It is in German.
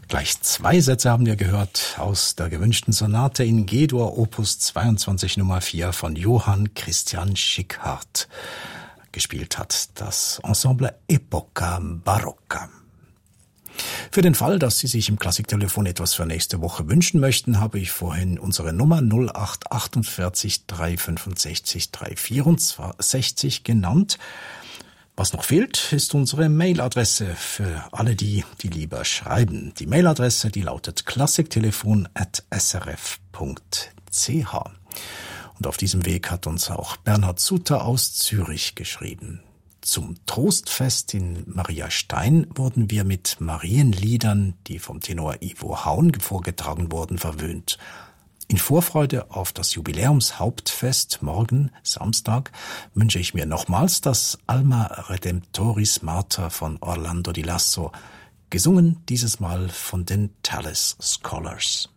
Gleich 2 Sätze haben wir gehört aus der gewünschten Sonate in G-Dur Opus 22 Nummer 4 von Johann Christian Schickhardt. Gespielt hat das Ensemble Epoca Barocca. Für den Fall, dass Sie sich im Klassiktelefon etwas für nächste Woche wünschen möchten, habe ich vorhin unsere Nummer 0848 365 364 genannt. Was noch fehlt, ist unsere Mailadresse für alle die lieber schreiben. Die Mailadresse, die lautet klassiktelefon@srf.ch. Und auf diesem Weg hat uns auch Bernhard Suter aus Zürich geschrieben. Zum Trostfest in Mariastein wurden wir mit Marienliedern, die vom Tenor Ivo Haun vorgetragen wurden, verwöhnt. In Vorfreude auf das Jubiläumshauptfest morgen, Samstag, wünsche ich mir nochmals das Alma Redemptoris Mater von Orlando di Lasso, gesungen dieses Mal von den Tallis Scholars.